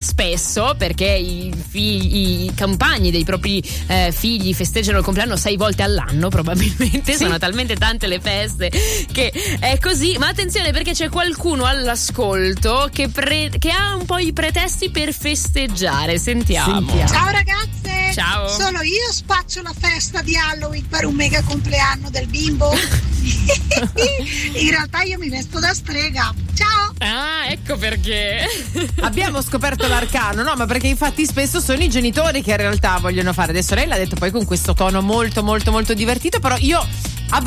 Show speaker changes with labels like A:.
A: spesso, perché i compagni dei propri figli festeggiano il compleanno 6 volte all'anno probabilmente, sono talmente tante le feste che è così. Ma attenzione, perché c'è qualcuno all'ascolto che ha un po' i pretesti per festeggiare. Sentiamo.
B: Ciao ragazze,
A: ciao.
B: Solo io spaccio la festa di Halloween per un mega compleanno del bimbo. In realtà io mi vesto da strega. Ciao.
A: Ah, ecco perché
C: abbiamo scoperto l'arcano, no? Ma perché infatti spesso sono i genitori che in realtà vogliono fare. Adesso lei l'ha detto poi con questo tono molto molto molto divertito, però io